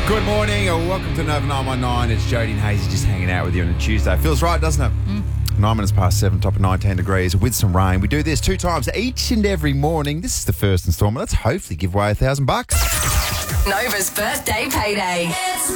Good morning, or welcome to Nova 919. It's Jody and Hazy just hanging out with you on a Tuesday. Feels right, doesn't it? 9 minutes past 7, top of 19 degrees with some rain. We do this 2 times each and every morning. This is the first instalment. Let's hopefully give away $1,000. Nova's birthday payday.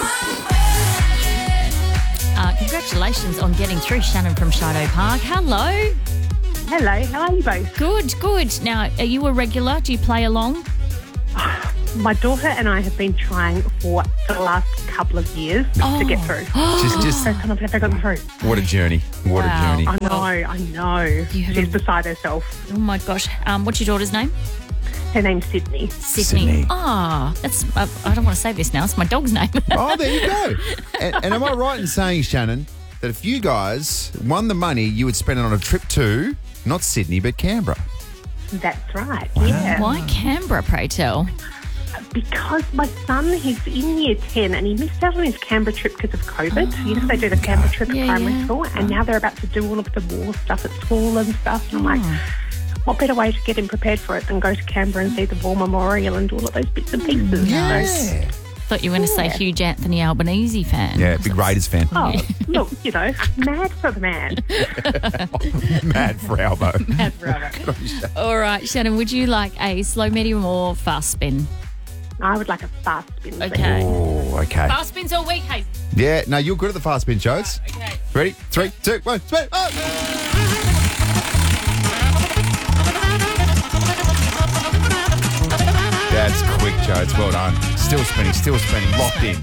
Congratulations on getting through, Shannon from Shadow Park. Hello. Hello, how are you both? Good, good. Now, are you a regular? Do you play along? My daughter and I have been trying for the last couple of years to get through. Just First time I've ever gotten through. what a journey. What Wow. a journey. I know. She's beside herself. Oh, my gosh. What's your daughter's name? Her name's Sydney. Sydney. Ah, that's. I don't want to say this now. It's my dog's name. Oh, there you go. And am I right in saying, Shannon, that if you guys won the money, you would spend it on a trip to, not Sydney, but Canberra? That's right, yeah. Why Canberra, pray tell? Because my son, he's in year 10 and he missed out on his Canberra trip because of COVID. You know, they do the Canberra trip at primary school and now they're about to do all of the war stuff at school and stuff. And I'm like, what better way to get him prepared for it than go to Canberra and see the War Memorial and do all of those bits and pieces. Yeah. So, Thought you were going to say Hugh Anthony Albanese fan. Yeah, big Raiders fan. oh, look, you know, mad for the man. Mad for Albo. Mad forever. All right, Shannon, would you like a slow, medium or fast spin? I would like a fast spin. please. Okay. Oh, okay. Fast spins all week, hey. Yeah, no, you're good at the fast spin, Jodes. Okay. Ready? 3, 2, 1, spin. Oh! That's quick, Jodes. Well done. Still spinning, locked in.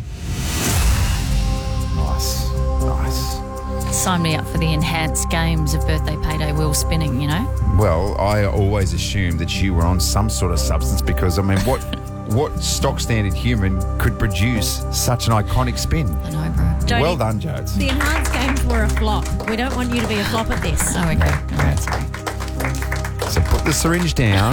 Nice. Sign me up for the enhanced games of birthday payday wheel spinning, you know? Well, I always assumed that you were on some sort of substance because, I mean, what stock standard human could produce such an iconic spin? I know, bro. Jody, Well done, Jodes. The enhanced games were a flop. We don't want you to be a flop at this. Oh, okay. All right, sorry. So put the syringe down.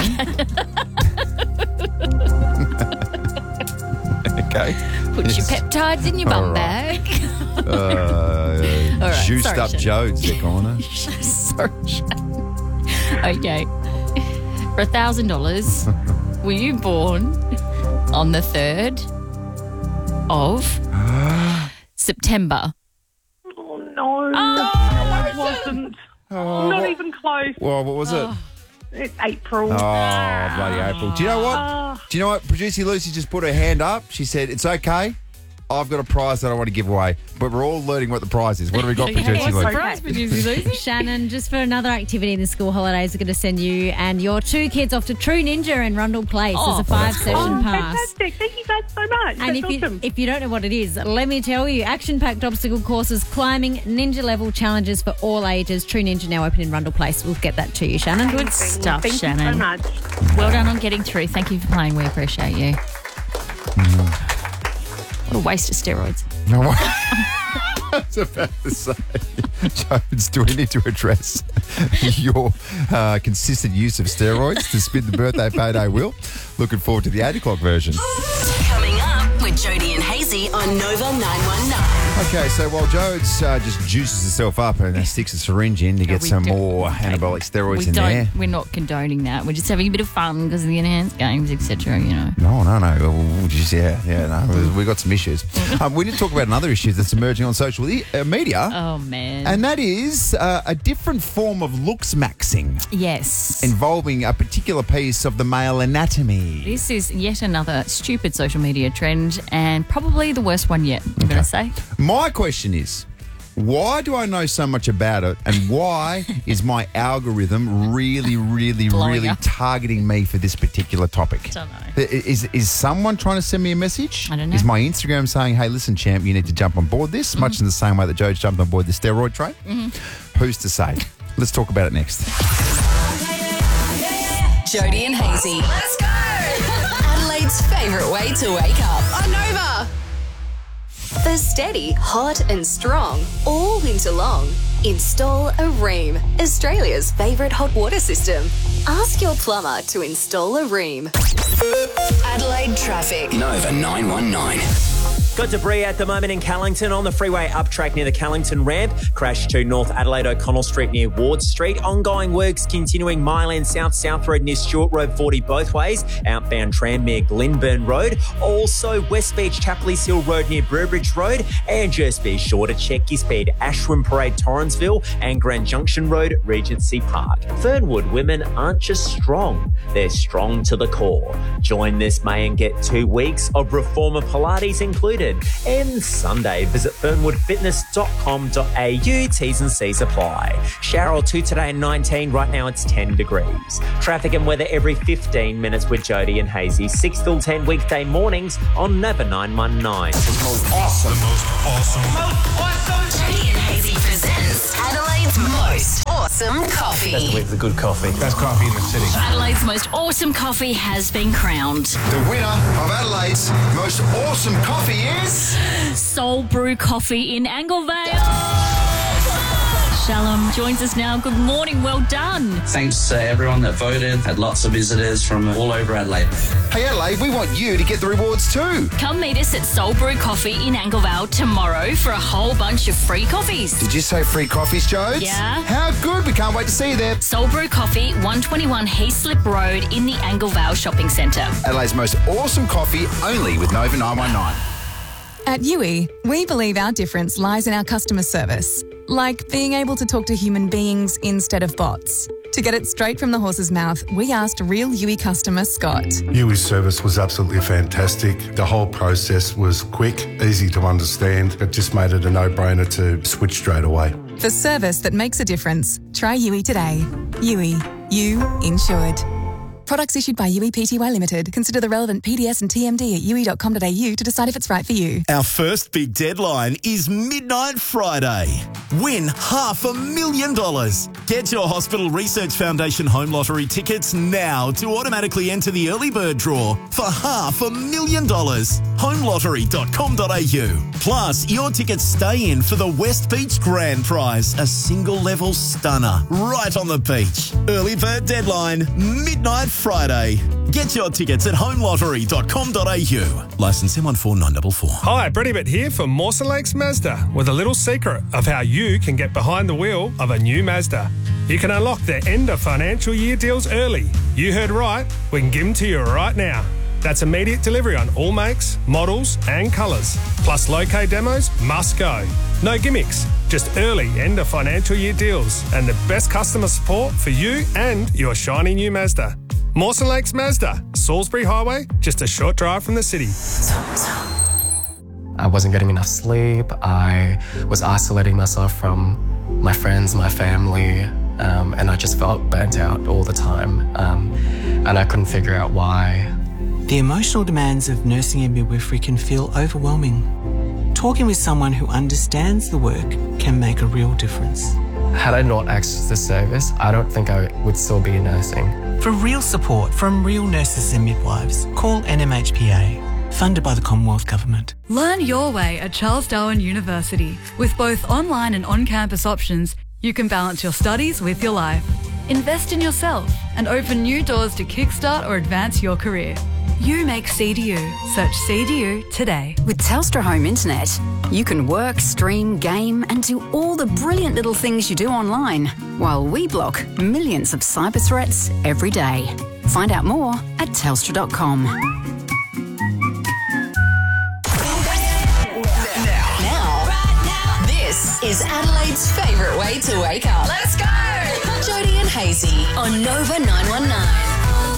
Okay. Put your peptides in your bum All right. bag. right, Juiced sorry, up Shannon. Jodes, they're calling her. Sorry, Shannon. Okay. For $1,000, were you born on the 3rd of September? Oh, no. I wasn't. Not even close. Well, what was it? It's April. Oh, bloody April. Do you know what? Do you know what? Producer Lucy just put her hand up. She said, it's okay. I've got a prize that I want to give away. But we're all learning what the prize is. What do we got, Producer what's the Lucy? prize? Shannon, just for another activity, the school holidays are going to send you and your 2 kids off to True Ninja in Rundle Place as a 5-session pass. Fantastic. Thank you guys so much. And That's awesome. if you don't know what it is, let me tell you, action-packed obstacle courses, climbing, ninja-level challenges for all ages. True Ninja now open in Rundle Place. We'll get that to you, Shannon. Good stuff, Thank Shannon. you so much. Well done on getting through. Thank you for playing. We appreciate you. What a waste of steroids. No, what? I was about to say, Jones, do we need to address your consistent use of steroids to spin the birthday payday wheel? Looking forward to the 8 o'clock version. Coming up with Jody and Hazy on Nova 919. Okay, so while Jodes just juices herself up and sticks a syringe in to get we some do- more anabolic steroids in there. We're not condoning that. We're just having a bit of fun because of the enhanced games, etc. You know. No. We'll just, we got some issues. We need to talk about another issue that's emerging on social media, Oh man. and that is a different form of looks maxing yes. involving a particular piece of the male anatomy. This is yet another stupid social media trend and probably the worst one yet, I'm going to say. My question is, why do I know so much about it, and why is my algorithm really up. targeting me for this particular topic? Don't know. Is someone trying to send me a message? I don't know. Is my Instagram saying, hey, listen, champ, you need to jump on board this, much in the same way that Joe's jumped on board the steroid train? Who's to say? Let's talk about it next. Jody and Hazy. Let's go. Adelaide's favourite way to wake up on Nova. For steady, hot and strong, all winter long, install a Ream, Australia's favourite hot water system. Ask your plumber to install a Ream. Adelaide traffic. Nova 919. Got debris at the moment in Callington on the freeway up track near the Callington ramp. Crash to North Adelaide O'Connell Street near Ward Street. Ongoing works continuing Mile End South Road near Stewart Road 40 both ways. Outbound tram near Glenburn Road. Also West Beach Chapleys Hill Road near Burbridge Road. And just be sure to check your speed. Ashwin Parade Torrensville and Grand Junction Road Regency Park. Fernwood women aren't just strong, they're strong to the core. Join this May and get 2 weeks of Reformer Pilates included. And Sunday, visit fernwoodfitness.com.au. T's and C's apply. Shower or 2 today and 19. Right now it's 10 degrees. Traffic and weather every 15 minutes with Jody and Hazy. 6 till 10 weekday mornings on Nova 919. The most awesome. Jody and Hazy presents Adelaide's most awesome coffee. That's the week for good coffee. Best coffee in the city. Adelaide's most awesome coffee has been crowned. The winner of Adelaide's most awesome coffee is... Soul Brew Coffee in Anglevale. Shalom joins us now. Good morning. Well done. Thanks to everyone that voted. Had lots of visitors from all over Adelaide. Hey Adelaide, we want you to get the rewards too. Come meet us at Soul Brew Coffee in Anglevale tomorrow for a whole bunch of free coffees. Did you say free coffees, Jodes? Yeah. How good. We can't wait to see you there. Soul Brew Coffee, 121 Heaslip Road in the Anglevale Shopping Centre. Adelaide's most awesome coffee, only with Nova 919. At Yui, we believe our difference lies in our customer service, like being able to talk to human beings instead of bots. To get it straight from the horse's mouth, we asked real Yui customer Scott. Yui's service was absolutely fantastic. The whole process was quick, easy to understand. It just made it a no-brainer to switch straight away. For service that makes a difference, try Yui today. Yui, you insured. Products issued by Yui Pty Limited. Consider the relevant PDS and TMD at yui.com.au to decide if it's right for you. Our first big deadline is Midnight Friday. Win $500,000. Get your Hospital Research Foundation Home Lottery tickets now to automatically enter the early bird draw for $500,000. Homelottery.com.au. Plus, your tickets stay in for the West Beach Grand Prize, a single-level stunner right on the beach. Early bird deadline, Midnight Friday. Get your tickets at homelottery.com.au. Licence M14944. Hi, Brett Ibbott here for Mawson Lakes Mazda with a little secret of how you can get behind the wheel of a new Mazda. You can unlock their end of financial year deals early. You heard right, we can give them to you right now. That's immediate delivery on all makes, models and colours. Plus low-K demos must go. No gimmicks, just early end of financial year deals and the best customer support for you and your shiny new Mazda. Mawson Lakes Mazda, Salisbury Highway, just a short drive from the city. I wasn't getting enough sleep. I was isolating myself from my friends, my family, and I just felt burnt out all the time. And I couldn't figure out why. The emotional demands of nursing and midwifery can feel overwhelming. Talking with someone who understands the work can make a real difference. Had I not accessed this service, I don't think I would still be nursing. For real support from real nurses and midwives, call NMHPA, funded by the Commonwealth Government. Learn your way at Charles Darwin University. With both online and on-campus options, you can balance your studies with your life. Invest in yourself and open new doors to kickstart or advance your career. You make CDU. Search CDU today. With Telstra Home Internet, you can work, stream, game and do all the brilliant little things you do online, while we block millions of cyber threats every day. Find out more at telstra.com. Now, this is Adelaide's favourite way to wake up. Let's go! Jody and Hazy on Nova 919.